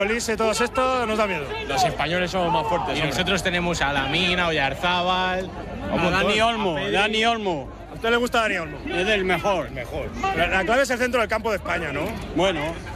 Olise, todos estos nos da miedo. Los españoles somos más fuertes. Y nosotros tenemos a Lamina, Oyarzábal, Dani Olmo. ¿A usted le gusta Dani Olmo? Es el mejor. La clave es el centro del campo de España, ¿no? Bueno.